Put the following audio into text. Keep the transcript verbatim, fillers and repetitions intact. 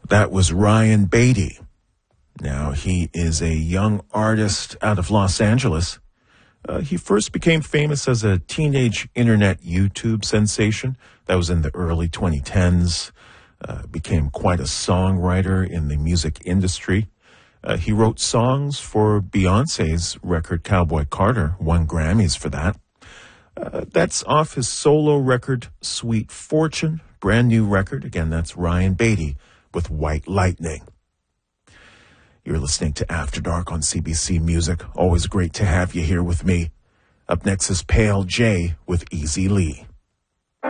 That was Ryan Beatty. Now, he is a young artist out of Los Angeles. Uh, he first became famous as a teenage internet YouTube sensation. That was in the early twenty tens. Uh, became quite a songwriter in the music industry. Uh, he wrote songs for Beyonce's record Cowboy Carter, won Grammys for that. Uh, that's off his solo record, Sweet Fortune, brand new record. Again, that's Ryan Beatty with White Lightning. You're listening to After Dark on C B C Music. Always great to have you here with me. Up next is Pale J with Easy Lee.